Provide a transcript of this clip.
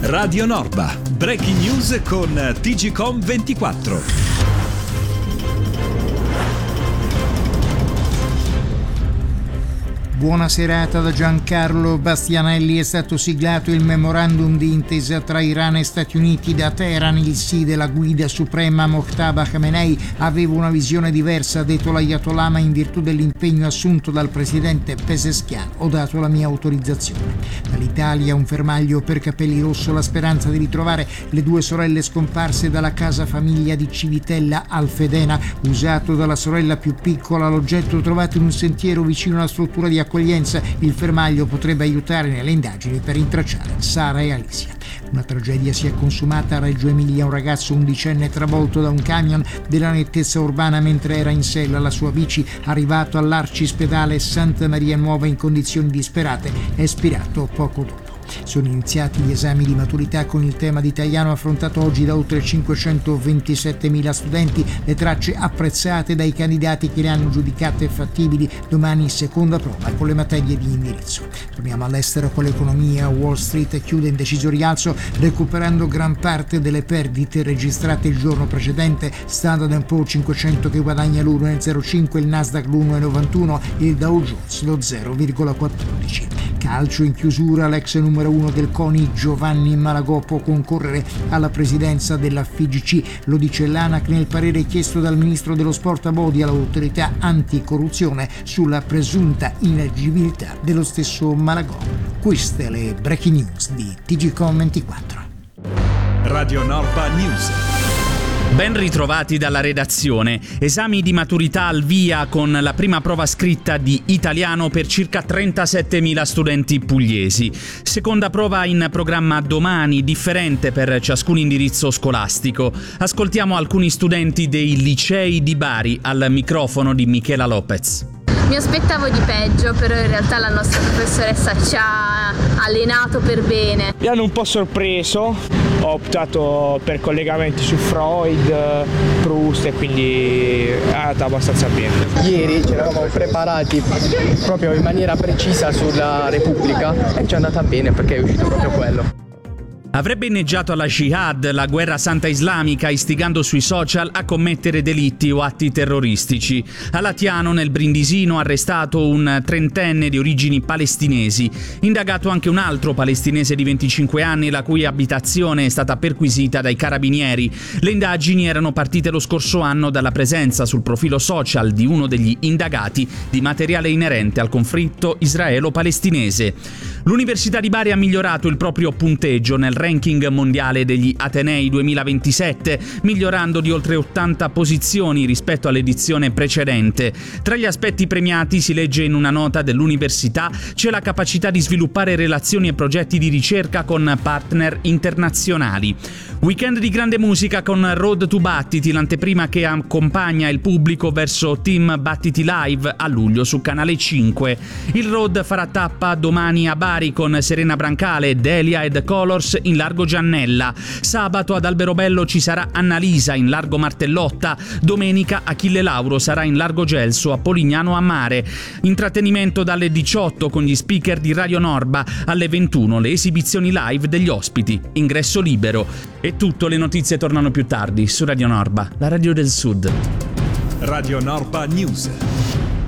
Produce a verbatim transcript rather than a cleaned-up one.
Radio Norba, breaking news con T G Com ventiquattro. Buona serata da Giancarlo Bastianelli. È stato siglato il memorandum di intesa tra Iran e Stati Uniti. Da Teheran il sì della guida suprema Mojtaba Khamenei aveva una visione diversa, ha detto l'Ayatollah, ma in virtù dell'impegno assunto dal presidente Pezeshkian ho dato la mia autorizzazione. Dall'Italia un fermaglio per Capelli Rosso, la speranza di ritrovare le due sorelle scomparse dalla casa famiglia di Civitella Alfedena, usato dalla sorella più piccola. L'oggetto trovato in un sentiero vicino alla struttura di accoglienza. Il fermaglio potrebbe aiutare nelle indagini per rintracciare Sara e Alicia. Una tragedia si è consumata a Reggio Emilia. Un ragazzo undicenne travolto da un camion della nettezza urbana mentre era in sella alla sua bici, arrivato all'arcispedale Santa Maria Nuova in condizioni disperate, è spirato poco dopo. Sono iniziati gli esami di maturità con il tema di italiano affrontato oggi da oltre cinquecentoventisettemila studenti, le tracce apprezzate dai candidati che le hanno giudicate fattibili. Domani seconda prova con le materie di indirizzo. Torniamo all'estero con l'economia. Wall Street chiude in deciso rialzo recuperando gran parte delle perdite registrate il giorno precedente. Standard and Poor's cinquecento che guadagna l'uno virgola zero cinque, il Nasdaq l'uno virgola novantuno e il Dow Jones lo zero virgola quattordici. Calcio in chiusura. L'ex numero uno del CONI Giovanni Malagò può concorrere alla presidenza della F I G C, lo dice l'ANAC nel parere chiesto dal ministro dello sport Abodi all'autorità anticorruzione sulla presunta inagibilità dello stesso Malagò. Queste le breaking news di T G Com ventiquattro. Radio Norba News. Ben ritrovati dalla redazione. Esami di maturità al via con la prima prova scritta di italiano per circa trentasettemila studenti pugliesi. Seconda prova in programma domani, differente per ciascun indirizzo scolastico. Ascoltiamo alcuni studenti dei licei di Bari al microfono di Michela Lopez. Mi aspettavo di peggio, però in realtà la nostra professoressa ci ha allenato per bene. Mi hanno un po' sorpreso, ho optato per collegamenti su Freud, Proust e quindi è andata abbastanza bene. Ieri ci eravamo preparati proprio in maniera precisa sulla Repubblica e ci è andata bene perché è uscito proprio quello. Avrebbe inneggiato alla jihad, la guerra santa islamica, istigando sui social a commettere delitti o atti terroristici. A Latiano, nel Brindisino, arrestato un trentenne di origini palestinesi. Indagato anche un altro palestinese di venticinque anni, la cui abitazione è stata perquisita dai carabinieri. Le indagini erano partite lo scorso anno dalla presenza sul profilo social di uno degli indagati di materiale inerente al conflitto israelo-palestinese. L'Università di Bari ha migliorato il proprio punteggio nel ranking mondiale degli Atenei duemilaventisette, migliorando di oltre ottanta posizioni rispetto all'edizione precedente. Tra gli aspetti premiati, si legge in una nota dell'università, c'è la capacità di sviluppare relazioni e progetti di ricerca con partner internazionali. Weekend di grande musica con Road to Battiti, l'anteprima che accompagna il pubblico verso Team Battiti Live a luglio su Canale cinque. Il Road farà tappa domani a Bari con Serena Brancale, Delia ed Colors in Largo Giannella. Sabato ad Alberobello ci sarà Annalisa in Largo Martellotta. Domenica Achille Lauro sarà in Largo Gelso a Polignano a Mare. Intrattenimento dalle diciotto con gli speaker di Radio Norba. Alle ventuno le esibizioni live degli ospiti. Ingresso libero. E tutto, le notizie tornano più tardi su Radio Norba, la radio del Sud. Radio Norba News.